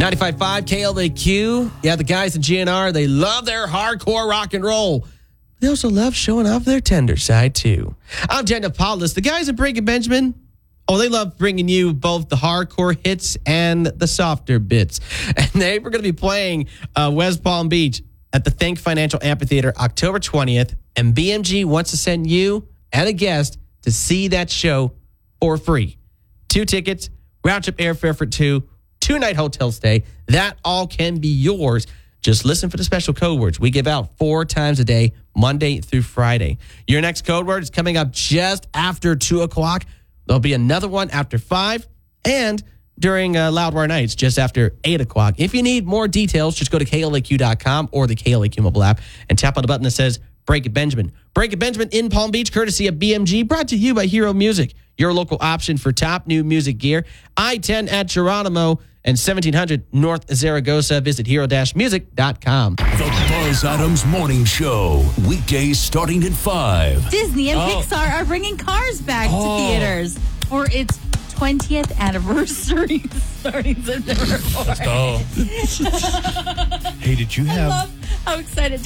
95.5 KLAQ. Yeah, the guys in GNR, they love their hardcore rock and roll. They also love showing off their tender side, too. I'm Daniel Paulus. The guys at Breaking Benjamin, they love bringing you both the hardcore hits and the softer bits. And they were going to be playing West Palm Beach at the Think Financial Amphitheater October 20th. And BMG wants to send you and a guest to see that show for free. 2 tickets, round-trip airfare for 2, 2-night hotel stay. That all can be yours. Just listen for the special code words. We give out 4 times a day, Monday through Friday. Your next code word is coming up just after 2 o'clock. There'll be another one after 5 and during Loudwire nights just after 8 o'clock. If you need more details, just go to KLAQ.com or the KLAQ mobile app and tap on the button that says Break It Benjamin. Break It Benjamin in Palm Beach, courtesy of BMG, brought to you by Hero Music, your local option for top new music gear. I-10 at Geronimo and 1700 North Zaragoza. Visit hero-music.com. The Buzz Adams Morning Show, weekdays starting at 5. Disney and Pixar are bringing Cars back to theaters for its 20th anniversary starting September 4th. Let's go. Hey, did you have... I love how excited